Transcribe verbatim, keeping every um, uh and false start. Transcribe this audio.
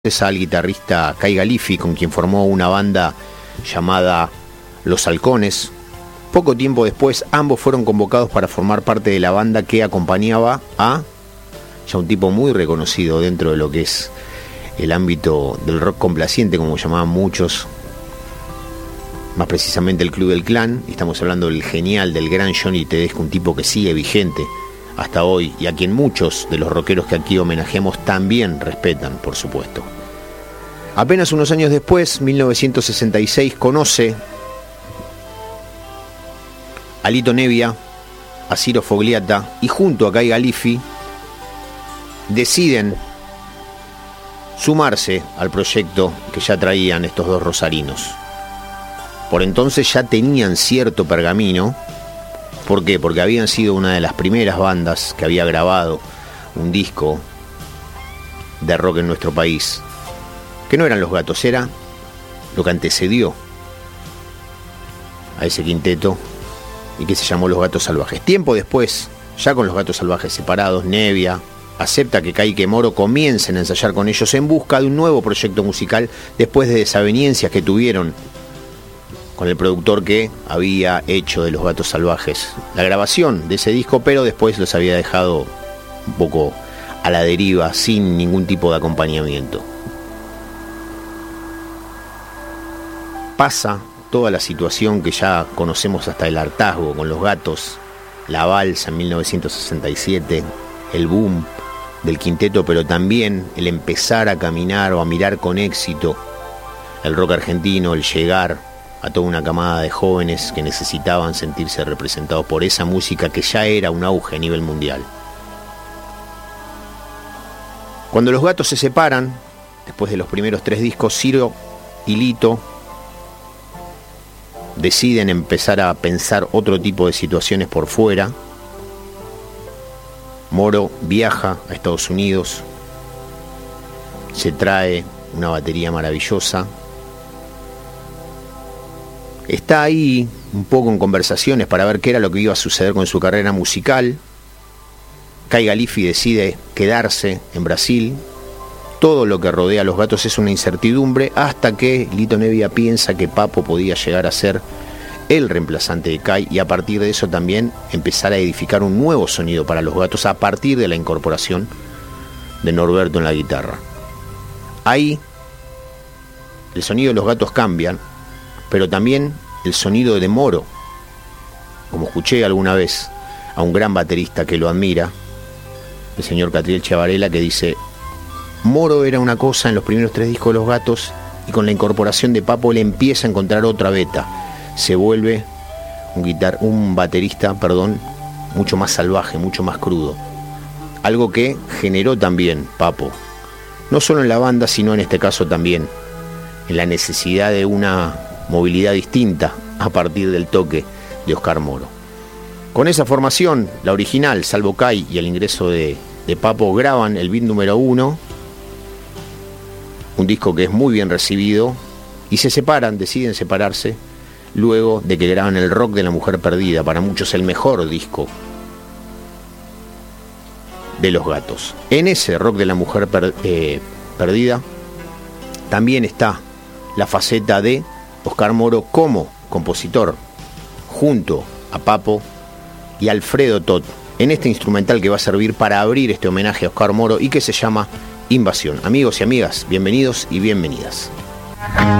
al guitarrista Kai Galifi, con quien formó una banda llamada Los Halcones. Poco tiempo después, ambos fueron convocados para formar parte de la banda que acompañaba a ya un tipo muy reconocido dentro de lo que es el ámbito del rock complaciente, como llamaban muchos, más precisamente el Club del Clan. Estamos hablando del genial, del gran Johnny Tedesco, un tipo que sigue vigente hasta hoy y a quien muchos de los rockeros que aquí homenajeamos también respetan, por supuesto. Apenas unos años después, mil novecientos sesenta y seis, conoce a Lito Nebbia, a Ciro Fogliatta, y junto a Kai Galifi deciden sumarse al proyecto que ya traían estos dos rosarinos. Por entonces ya tenían cierto pergamino. ¿Por qué? Porque habían sido una de las primeras bandas que había grabado un disco de rock en nuestro país, que no eran Los Gatos, era lo que antecedió a ese quinteto y que se llamó Los Gatos Salvajes. Tiempo después, ya con Los Gatos Salvajes separados, Nebbia acepta que Kai y que Moro comiencen a ensayar con ellos en busca de un nuevo proyecto musical después de desavenencias que tuvieron con el productor que había hecho de Los Gatos Salvajes la grabación de ese disco, pero después los había dejado un poco a la deriva, sin ningún tipo de acompañamiento. Pasa toda la situación que ya conocemos hasta el hartazgo con Los Gatos, la balsa en mil novecientos sesenta y siete, el boom del quinteto, pero también el empezar a caminar o a mirar con éxito el rock argentino, el llegar a toda una camada de jóvenes que necesitaban sentirse representados por esa música que ya era un auge a nivel mundial. Cuando Los Gatos se separan, después de los primeros tres discos, Ciro y Lito deciden empezar a pensar otro tipo de situaciones por fuera. Moro viaja a Estados Unidos, se trae una batería maravillosa. Está ahí un poco en conversaciones para ver qué era lo que iba a suceder con su carrera musical. Kai Galifi decide quedarse en Brasil. Todo lo que rodea a Los Gatos es una incertidumbre, hasta que Lito Nebbia piensa que Papo podía llegar a ser el reemplazante de Kai, y a partir de eso también empezar a edificar un nuevo sonido para Los Gatos a partir de la incorporación de Norberto en la guitarra. Ahí el sonido de Los Gatos cambia, pero también el sonido de Moro. Como escuché alguna vez a un gran baterista que lo admira, el señor Catriel Chavarela, que dice: Moro era una cosa en los primeros tres discos de Los Gatos, y con la incorporación de Papo él empieza a encontrar otra beta. Se vuelve un, guitar- un baterista perdón, mucho más salvaje, mucho más crudo. Algo que generó también Papo, no solo en la banda, sino en este caso también en la necesidad de una movilidad distinta a partir del toque de Oscar Moro. Con esa formación, la original, salvo Kai y el ingreso de, de Papo, graban el beat número uno, un disco que es muy bien recibido, y se separan, deciden separarse, luego de que graban El Rock de la Mujer Perdida, para muchos el mejor disco de Los Gatos. En ese Rock de la Mujer per, eh, Perdida también está la faceta de Oscar Moro como compositor, junto a Papo y Alfredo Tot, en este instrumental que va a servir para abrir este homenaje a Oscar Moro y que se llama Invasión. Amigos y amigas, bienvenidos y bienvenidas.